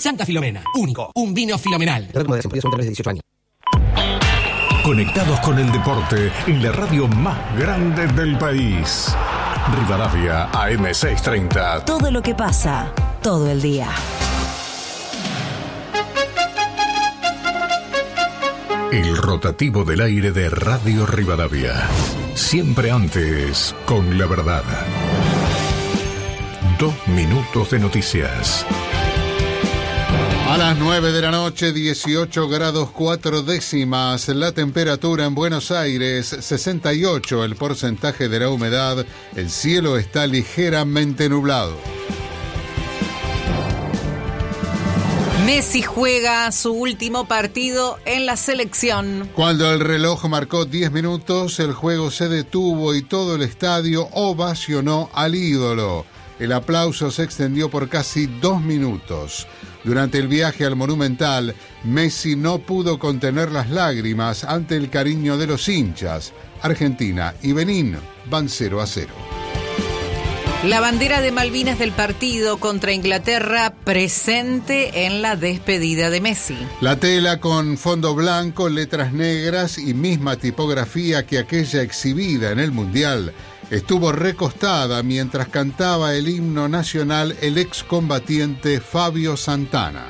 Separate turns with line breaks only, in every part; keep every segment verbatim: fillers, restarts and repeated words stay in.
Santa Filomena, único, un vino filomenal.
dieciocho años.
Conectados con el deporte en la radio más grande del país. Rivadavia A M seiscientos treinta.
Todo lo que pasa, todo el día.
El rotativo del aire de Radio Rivadavia. Siempre antes, con la verdad. Dos minutos de noticias.
A las nueve de la noche, dieciocho grados cuatro décimas. La temperatura en Buenos Aires, sesenta y ocho el porcentaje de la humedad. El cielo está ligeramente nublado.
Messi juega su último partido en la selección.
Cuando el reloj marcó diez minutos, el juego se detuvo y todo el estadio ovacionó al ídolo. El aplauso se extendió por casi dos minutos. Durante el viaje al Monumental, Messi no pudo contener las lágrimas ante el cariño de los hinchas. Argentina y Benín van cero a cero.
La bandera de Malvinas del partido contra Inglaterra presente en la despedida de Messi.
La tela con fondo blanco, letras negras y misma tipografía que aquella exhibida en el Mundial estuvo recostada mientras cantaba el himno nacional el excombatiente Fabio Santana.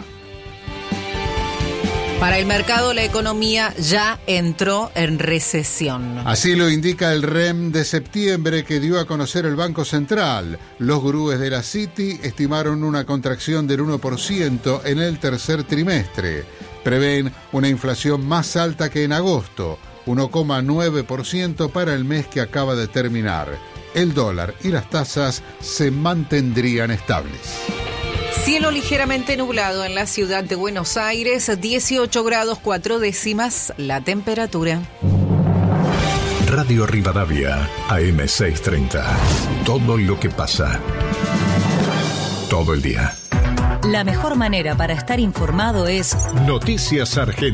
Para el mercado, la economía ya entró en recesión.
Así lo indica el R E M de septiembre que dio a conocer el Banco Central. Los gurúes de la Citi estimaron una contracción del uno por ciento en el tercer trimestre. Prevén una inflación más alta que en agosto, uno coma nueve por ciento para el mes que acaba de terminar. El dólar y las tasas se mantendrían estables.
Cielo ligeramente nublado en la ciudad de Buenos Aires, dieciocho grados cuatro décimas la temperatura.
Radio Rivadavia A M seiscientos treinta. Todo lo que pasa. Todo el día.
La mejor manera para estar informado es
Noticias Argentinas.